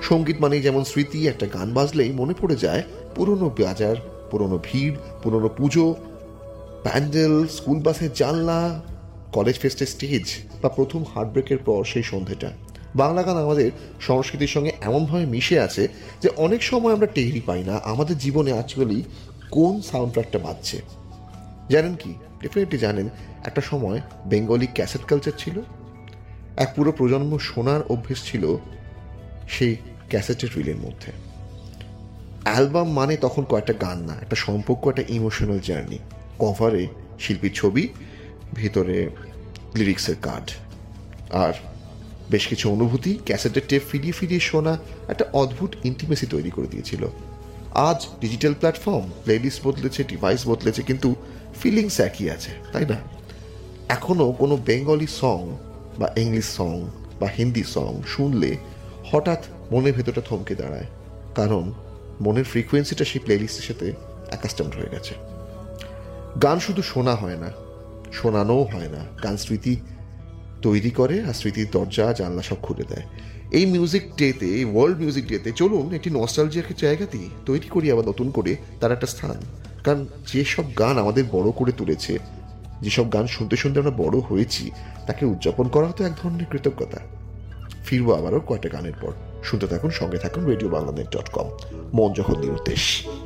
সঙ্গীত মানেই যেমন স্মৃতি, একটা গান বাজলেই মনে পড়ে যায় পুরনো বাজার, পুরনো ভিড়, পুরনো পুজো, প্যান্ডেল, স্কুল বাসের জানলা, কলেজ ফেস্টের স্টেজ বা প্রথম হার্টব্রেকের পর সেই সন্ধেটা। বাংলা গান আমাদের সংস্কৃতির সঙ্গে এমনভাবে মিশে আছে যে অনেক সময় আমরা টেরই পাই না আমাদের জীবনে অ্যাকচুয়ালি কোন সাউন্ড ট্র্যাকটা বাজছে। জানেন কি? ডেফিনেটলি জানেন, একটা সময় বেঙ্গলি ক্যাসেট কালচার ছিল। এক পুরো প্রজন্ম শোনার অভ্যেস ছিল সেই ক্যাসেটের রিলের মধ্যে। অ্যালবাম মানে তখন কয়েকটা গান না, একটা সম্পর্ক, একটা ইমোশনাল জার্নি। কভারে শিল্পীর ছবি, ভিতরে লিরিক্সের কার্ড, আর বেশ কিছু অনুভূতি। ক্যাসেটের টেপ ফিরিয়ে ফিরিয়ে শোনা একটা অদ্ভুত ইন্টিমেসি তৈরি করে দিয়েছিল। আজ ডিজিটাল প্ল্যাটফর্ম, প্লেলিস্ট বদলেছে, ডিভাইস বদলেছে, কিন্তু ফিলিংস একই আছে, তাই না? এখনও কোনো বেঙ্গলি সং বা ইংলিশ সং বা হিন্দি সং শুনলে হঠাৎ মনের ভেতরটা থমকে দাঁড়ায়, কারণ মনের ফ্রিকোয়েন্সিটা সেই প্লেলিস্টের সাথে অ্যাকাস্টমড হয়ে গেছে। গান শুধু শোনা হয় না, শোনানোও হয় না। গান স্মৃতি তৈরি করে, আর স্মৃতির দরজা জানলা সব খুলে দেয়। এই মিউজিক ডেতে, ওয়ার্ল্ড মিউজিক ডেতে চলুন একটি নস্টালজিয়াকে জায়গাতেই তৈরি করি আবার নতুন করে তার একটা স্থান। কারণ যেসব গান আমাদের বড় করে তুলেছে, যেসব গান শুনতে শুনতে আমরা বড় হয়েছি, তাকে উদযাপন করা হতো এক ধরনের কৃতজ্ঞতা। ফিরবো আবারও কয়েকটা গানের পর। শুনতে থাকুন, সঙ্গে থাকুন রেডিও বাংলাদেশ.com। মন যখন নিরুদ্দেশ।